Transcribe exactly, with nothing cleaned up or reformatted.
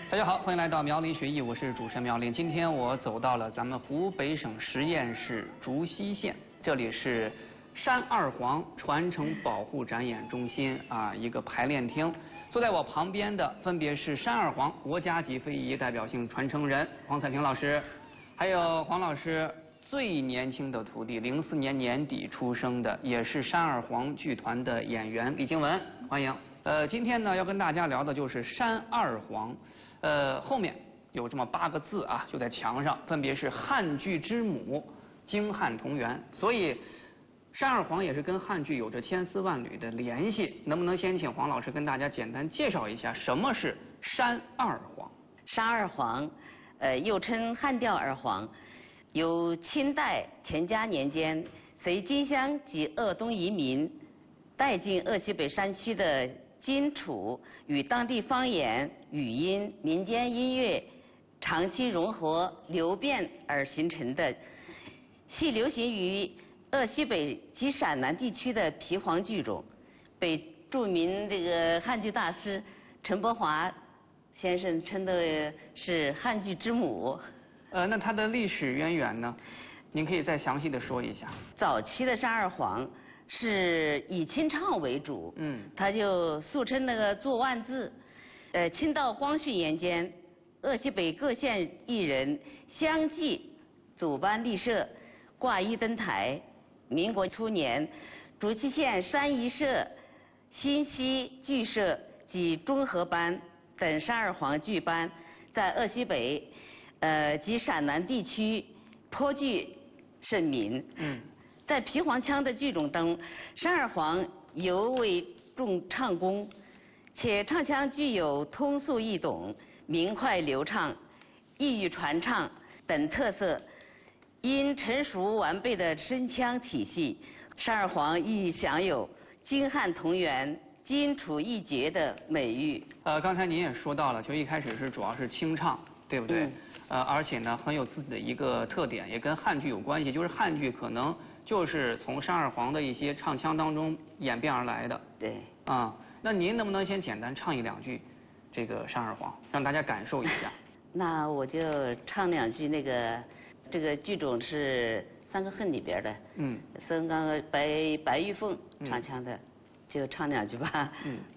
大家好，欢迎来到苗林学艺，我是主持人苗林。今天我走到了咱们湖北省十堰市竹溪县，这里是山二黄传承保护展演中心啊，一个排练厅。坐在我旁边的分别是山二黄国家级非遗代表性传承人黄彩萍老师，还有黄老师最年轻的徒弟，零四年年底出生的，也是山二黄剧团的演员李静雯，欢迎。呃，今天呢要跟大家聊的就是山二黄。呃，后面有这么八个字啊，就在墙上，分别是汉剧之母，京汉同源。所以，山二黄也是跟汉剧有着千丝万缕的联系。能不能先请黄老师跟大家简单介绍一下什么是山二黄？ 山二黄，呃，又称汉调二黄，由清代乾嘉年间随金乡及鄂东移民带进鄂西北山区的荆楚与当地方言、语音、民间音乐长期融合流变而形成的，系流行于鄂西北及陕南地区的皮黄剧种，被著名这个汉剧大师陈伯华先生称的是汉剧之母。 呃，那它的历史渊源呢？您可以再详细的说一下。 早期的山二黄是以清唱为主，嗯，他就俗称那个做万字。呃，清道光绪年间，鄂西北各县艺人相继组班立社，挂一登台。民国初年，竹溪县山一社、新溪剧社及中和班等山二黄剧班在鄂西北呃及陕南地区颇具盛名。嗯。在皮黄腔的剧种中，山二黄尤为重唱功，且唱腔具有通俗易懂、明快流畅、易于传唱等特色。因成熟完备的声腔体系，山二黄亦享有京汉同源、荆楚一绝的美誉。 呃，刚才您也说到了，就一开始是主要是清唱，对不对？嗯、呃，而且呢，很有自己的一个特点，也跟汉剧有关系，就是汉剧可能就是从山二黄的一些唱腔当中演变而来的。 对。 啊、嗯，那您能不能先简单唱一两句这个山二黄，让大家感受一下？ 那我就唱两句那个。这个剧种是《三个恨》里边的，嗯，孙刚白白玉凤唱腔的，嗯、就唱两句吧。嗯。